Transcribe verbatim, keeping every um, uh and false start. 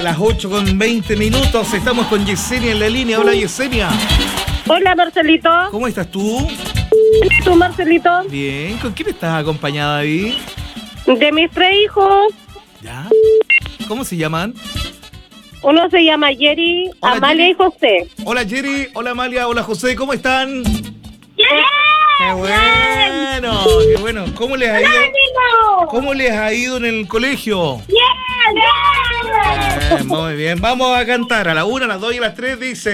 las ocho con veinte minutos. Estamos con Yesenia en la línea. Hola, Yesenia. Hola, Marcelito. ¿Cómo estás tú? ¿Tú, Marcelito? Bien. ¿Con quién estás acompañada ahí? De mis tres hijos. ¿Ya? ¿Cómo se llaman? Uno se llama Jerry, Hola, Amalia Jerry. y José. Hola, Jerry. Hola, Amalia. Hola, José. ¿Cómo están? ¡Bien! ¡Qué bueno! ¡Qué bueno! ¿Cómo les ha ido? ¿Cómo les ha ido en el colegio? ¡Bien! Bien, muy bien. Vamos a cantar a la una, a las dos y a las tres, dice...